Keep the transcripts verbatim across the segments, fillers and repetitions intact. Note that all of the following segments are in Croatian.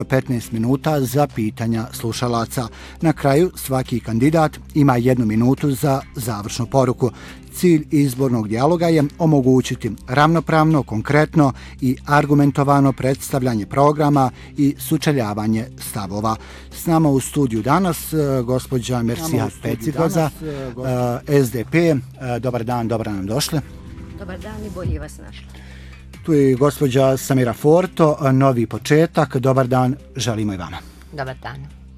petnaest minuta za pitanja slušalaca. Na kraju svaki kandidat ima jednu minutu za završnu poruku. Cilj izbornog dijaloga je omogućiti ravnopravno, konkretno i argumentovano predstavljanje programa i sučeljavanje stavova. S nama u studiju danas gospođa Mersija Pecigoza, S D P. Dobar dan, dobro nam došli. Dobar dan i bolje vas našli. Tu je gospođa Samira Forto, Novi početak. Dobar dan, želimo i vama. Dobar dan.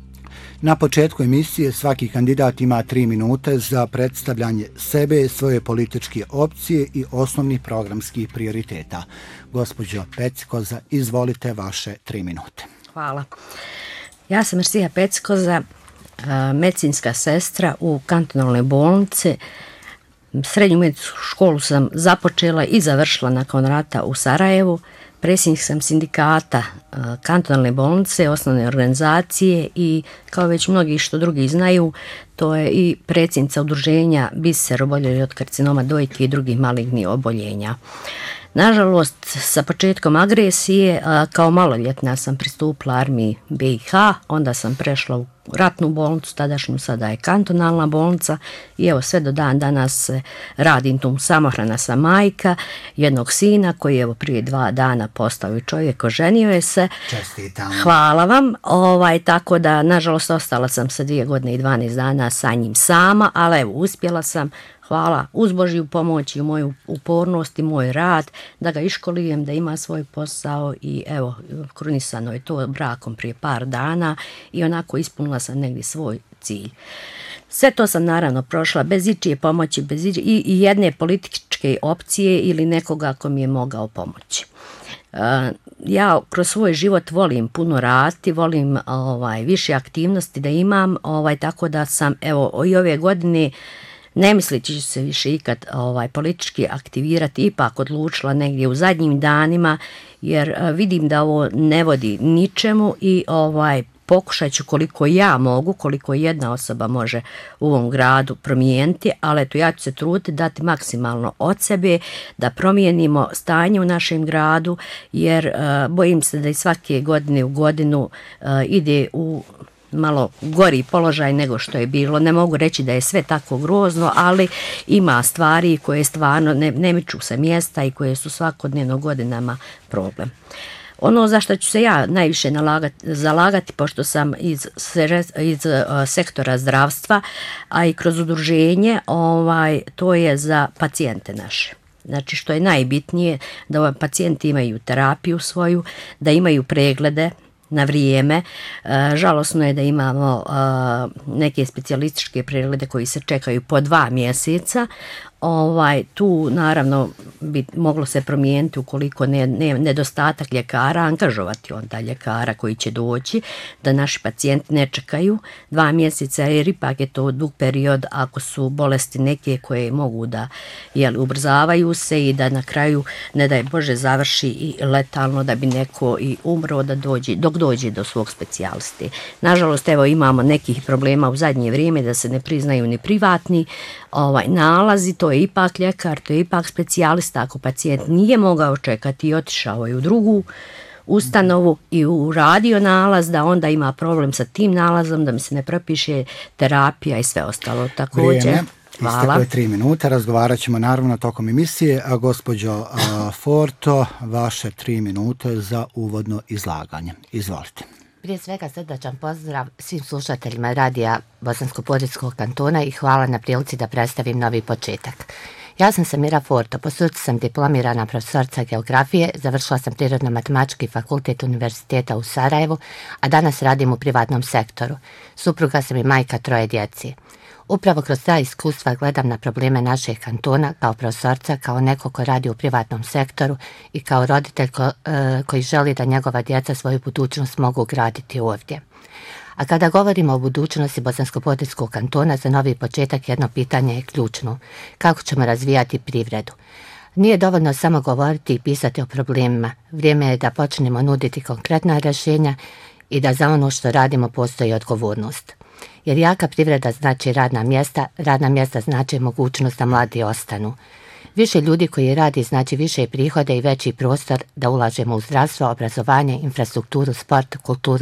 Na početku emisije svaki kandidat ima tri minute za predstavljanje sebe, svoje političke opcije i osnovnih programskih prioriteta. Gospođo Pecigoza, izvolite vaše tri minute. Hvala. Ja sam Mersija Pecigoza, medicinska sestra u kantonalnoj bolnici. Srednju medicinsku školu sam započela i završila nakon rata u Sarajevu. Predsjednik sam sindikata kantonalne bolnice, osnovne organizacije i kao već mnogi što drugi znaju, to je i predsjednica udruženja Biser, oboljeli od karcinoma dojke i drugih malignih oboljenja. Nažalost, sa početkom agresije, kao maloljetna sam pristupila armiji B i H, onda sam prešla u ratnu bolnicu, tadašnju, sada je kantonalna bolnica i evo sve do dan danas radim tu samohrana sam majka jednog sina koji je evo prije dva dana postao i čovjek, oženio je se. Čestitam. Hvala vam. Ovaj, tako da, nažalost, ostala sam sa dvije godine i dvanaest dana sa njim sama, ali evo, uspjela sam. Hvala uz Božju pomoć i moju upornost i moj rad da ga iškolijem, da ima svoj posao i evo, krunisano je to brakom prije par dana i onako ispunila sam negdje svoj cilj. Sve to sam naravno prošla bez ičije pomoći, bez ičije, i, i jedne političke opcije ili nekoga ko mi je mogao pomoći. Uh, ja kroz svoj život volim puno raditi, volim ovaj, više aktivnosti da imam, ovaj, tako da sam evo i ove godine ne misleći ću se više ikad ovaj, politički aktivirati, ipak odlučila negdje u zadnjim danima, jer a, vidim da ovo ne vodi ničemu i ovaj, pokušat ću koliko ja mogu, koliko jedna osoba može u ovom gradu promijeniti, ali eto, ja ću se truditi dati maksimalno od sebe, da promijenimo stanje u našem gradu, jer a, bojim se da i svake godine u godinu a, ide u malo gori položaj nego što je bilo. Ne mogu reći da je sve tako grozno, ali ima stvari koje stvarno ne, ne miču sa mjesta i koje su svakodnevno godinama problem. Ono za što ću se ja najviše nalagati, zalagati, pošto sam iz, iz uh, sektora zdravstva, a i kroz udruženje, ovaj, to je za pacijente naše. Znači što je najbitnije, da ovaj pacijenti imaju terapiju svoju, da imaju preglede na vrijeme. Žalosno je da imamo neke specijalističke preglede koji se čekaju po dva mjeseca. Ovaj, tu naravno bi moglo se promijeniti ukoliko ne, ne, nedostatak ljekara, angažovati onda ljekara koji će doći, da naši pacijenti ne čekaju dva mjeseca, jer ipak je to dug period ako su bolesti neke koje mogu da jel, ubrzavaju se i da na kraju, ne daj Bože, završi i letalno da bi neko i umro da dođe, dok dođe do svog specijaliste. Nažalost, evo imamo nekih problema u zadnje vrijeme da se ne priznaju ni privatni ovaj, nalazi, to je ipak ljekar, to je ipak specijalista. Ako pacijent nije mogao čekati i otišao je u drugu ustanovu i uradio nalaz, da onda ima problem sa tim nalazom, da mi se ne propiše terapija i sve ostalo. Također, vrijeme. Isteklo je tri minute, razgovarat ćemo naravno tokom emisije. A gospođo a, Forto, vaše tri minute za uvodno izlaganje. Izvolite. Prije svega srdačan pozdrav svim slušateljima radija Bosansko-Podrinjskog kantona i hvala na prilici da predstavim Novi početak. Ja sam Samira Forto, po struci sam diplomirana profesorica geografije, završila sam Prirodno-matematički fakultet Univerziteta u Sarajevu, a danas radim u privatnom sektoru. Supruga sam i majka troje djeci. Upravo kroz ta iskustva gledam na probleme našeg kantona kao profesorca, kao neko ko radi u privatnom sektoru i kao roditelj ko, e, koji želi da njegova djeca svoju budućnost mogu graditi ovdje. A kada govorimo o budućnosti Bosansko-Podrinjskog kantona, za Novi početak jedno pitanje je ključno. Kako ćemo razvijati privredu? Nije dovoljno samo govoriti i pisati o problemima. Vrijeme je da počnemo nuditi konkretna rješenja i da za ono što radimo postoji odgovornost. Jer jaka privreda znači radna mjesta, radna mjesta znači mogućnost da mladi ostanu. Više ljudi koji radi znači više prihode i veći prostor da ulažemo u zdravstvo, obrazovanje, infrastrukturu, sport, kulturu